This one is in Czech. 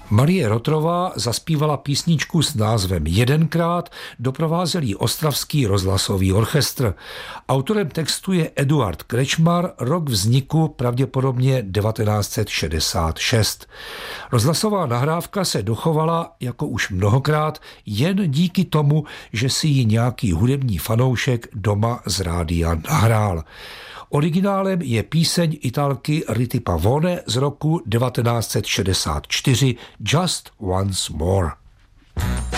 Marie Rotrová zaspívala písničku s názvem Jedenkrát, doprovázel ji Ostravský rozhlasový orchestr. Autorem textu je Eduard Krečmar, rok vzniku pravděpodobně 1966. Rozhlasová nahrávka se dochovala, jako už mnohokrát, jen díky tomu, že si ji nějaký hudební fanoušek doma z rádia nahrál. Originálem je píseň Italky Rity Pavone z roku 1964 Just Once More.